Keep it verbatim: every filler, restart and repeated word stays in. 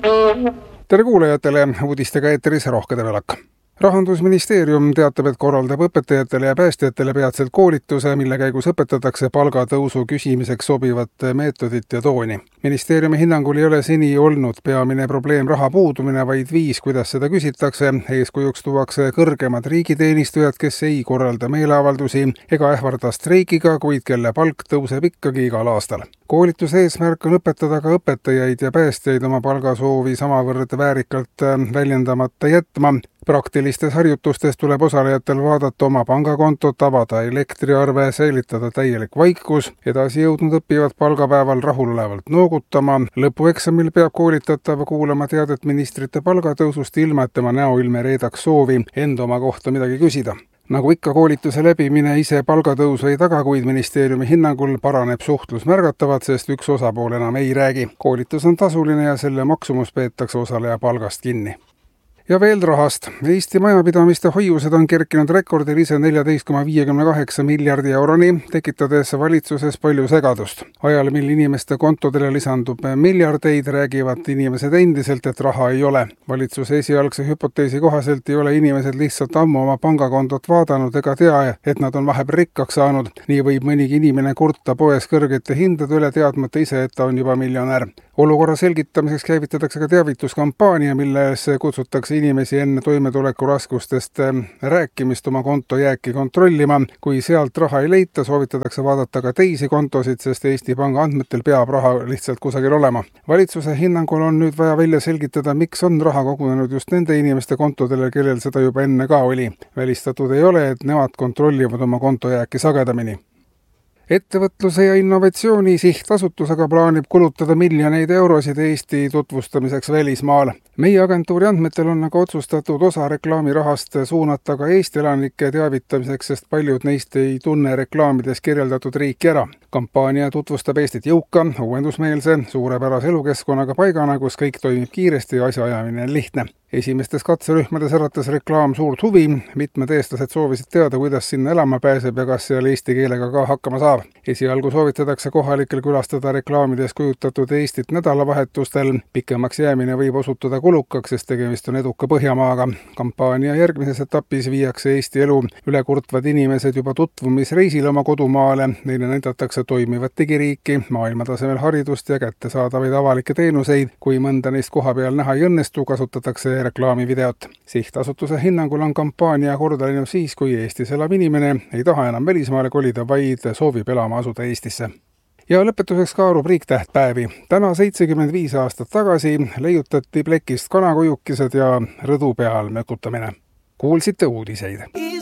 Tere kuulajatele, uudistega eetris Rohke Develak. Rahandusministeerium teatab, et korraldab õpetajatele ja päästjatele peatselt koolituse, mille käigus õpetatakse palgatõusu küsimiseks sobivat meetodit ja tooni. Ministeeriumi hinnangul ei ole seni olnud peamine probleem raha puudumine, vaid viis, kuidas seda küsitakse. Eeskujuks tuuakse kõrgemad riigiteenistujad, kes ei korralda meeleavaldusi ega ähvarda streikiga, kuid kelle palk tõuseb ikkagi igal aastal. Koolituse eesmärk on õpetada ka õpetajaid ja päästjaid oma palgasoovi samavõrd väärikalt väljendamata jätma. Praktilistes harjutustes tuleb osalejatel vaadata oma pangakontot, avada elektriarve, säilitada täielik vaikus. Edasi jõudnud õpivad palgapäeval rahulolevalt noogutama. Lõpueksamil peab koolitatav kuulama teadet ministrite palgatõusust ilma, et tema näoilme reedaks soovi enda oma kohta midagi küsida. Nagu ikka koolituse läbimine ise palgatõusu ei taga, kuid ministeeriumi hinnangul paraneb suhtlus märgatavad, sest üks osapool enam ei räägi. Koolitus on tasuline ja selle maksumus peetakse osaleja palgast kinni. Ja veel rahast. Eesti majapidamiste hoiused on kerkinud rekordilise neliteist koma viiekümne kaheksa miljardi euroni, tekitades valitsuses palju segadust. Ajal, mil inimeste kontodele lisandub miljardeid, räägivad inimesed endiselt, et raha ei ole. Valitsuse esialgse hüpoteesi kohaselt ei ole inimesed lihtsalt ammu oma pangakontot vaadanud ega tea, et nad on vahepeal rikkaks saanud. Nii võib mõnigi inimene kurta poes kõrgete hindade üle teadmata ise, et ta on juba miljonär. Olukorra selgitamiseks käivitatakse ka teavituskampaania, milles kutsutakse inimesi enne toimetuleku raskustest rääkimist oma konto jääki kontrollima. Kui sealt raha ei leita, soovitatakse vaadata ka teisi kontosid, sest Eesti Panga andmetel peab raha lihtsalt kusagil olema. Valitsuse hinnangul on nüüd vaja välja selgitada, miks on raha kogunenud just nende inimeste kontodele, kellel seda juba enne ka oli. Välistatud ei ole, et nemad kontrollivad oma konto jääki sagedamini. Ettevõtluse ja innovatsiooni sihtasutusega plaanib kulutada miljoneid eurosid Eesti tutvustamiseks välismaal. Meie agentuuri andmetel on aga otsustatud osa reklaamirahast suunata ka Eesti elanike teavitamiseks, sest paljud neist ei tunne reklaamides kirjeldatud riiki ära. Kampaania tutvustab Eestit jõuka, uuendusmeelse, suurepärase elukeskkonnaga paigana, kus kõik toimib kiiresti ja asjaajamine on lihtne. Esimestes katserühmades äratas reklaam suurt huvi. Mitmed eestlased soovisid teada, kuidas sinna elama pääseb ja kas seal eesti keelega ka hakkama saab. Esialgu soovitatakse kohalikel külastada reklaamides kujutatud Eestit nädalavahetustel. Pikemaks jäämine võib osutuda kulukaks, sest tegemist on eduka Põhjamaaga. Kampaania järgmises etapis viiakse Eesti elu üle kurtvad inimesed juba tutvumisreisile oma kodumaale. Neile näidatakse toimivat digiriiki, maailmatasemel haridust ja kättesaadavaid avalikke teenuseid. Kui mõnda neist koha peal näha ei õnnestu, kasutatakse reklaamivideot. Sihtasutuse hinnangul on kampaania korda läinud siis, kui Eestis elav inimene ei taha enam välismaale kolida, vaid soovib elama asuda Eestisse. Ja lõpetuseks ka rubriik Tähtpäevi. Täna seitsekümmend viis aastat tagasi leiutati plekist kanakujukised ja rõdu peal mökutamine. Kuulsite uudiseid.